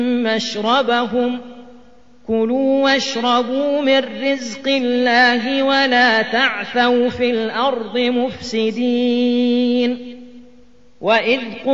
مشربهم كلوا واشربوا من رزق الله ولا تعثوا في الأرض مفسدين. وإذ